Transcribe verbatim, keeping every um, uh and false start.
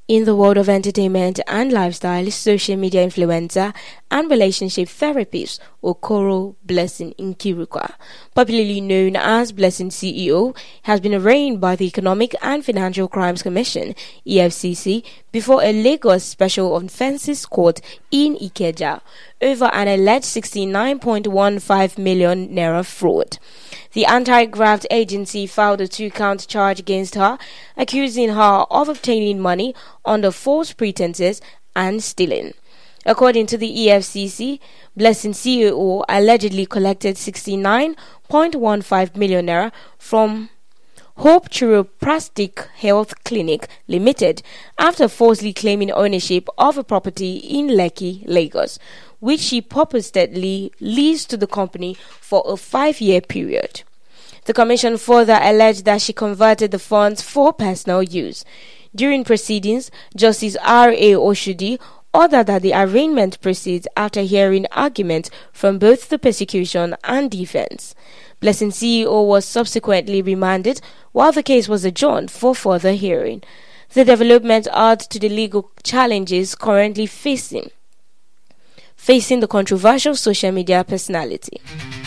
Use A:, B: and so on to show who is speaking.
A: In the world of entertainment and lifestyle, social media influencer and relationship therapist Okoro Blessing Nkirikwa, popularly known as Blessing C E O, has been arraigned by the Economic and Financial Crimes Commission (E F C C) before a Lagos Special Offences Court in Ikeja over an alleged sixty-nine point one five million naira fraud. The anti-graft agency filed a two-count charge against her, accusing her of obtaining money under false pretenses and stealing. According to the E F C C, Blessing C E O allegedly collected sixty-nine point one five million naira from Hope Chiropractic Health Clinic Limited after falsely claiming ownership of a property in Lekki, Lagos, which she purportedly leased to the company for a five-year period. The commission further alleged that she converted the funds for personal use. During proceedings, Justice R A Oshudi ordered that the arraignment proceeds after hearing arguments from both the prosecution and defense. Blessing C E O was subsequently remanded while the case was adjourned for further hearing. The development adds to the legal challenges currently facing facing the controversial social media personality.